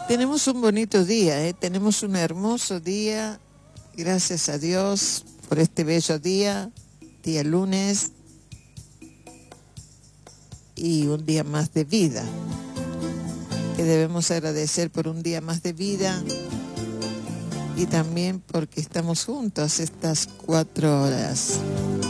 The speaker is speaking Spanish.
Tenemos un bonito día, tenemos un hermoso día, gracias a Dios por este bello día lunes, y un día más de vida, que debemos agradecer por un día más de vida y también porque estamos juntos estas 4 horas.